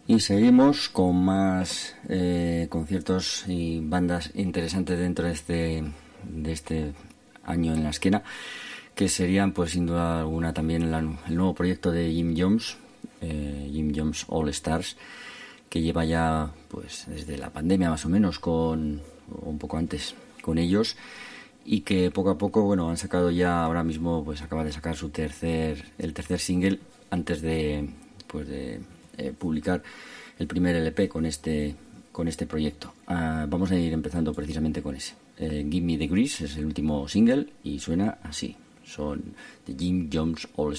Y seguimos con más conciertos y bandas interesantes dentro de este año en la esquena, que serían pues sin duda alguna también el nuevo proyecto de Jim Jones, Jim Jones All Stars, que lleva ya pues desde la pandemia más o menos, o un poco antes con ellos, y que poco a poco han sacado ya, ahora mismo pues acaba de sacar el tercer single antes de publicar el primer LP con este proyecto. Vamos a ir empezando precisamente con ese. Give Me the Grease es el último single y suena así. Son The Jim Jones All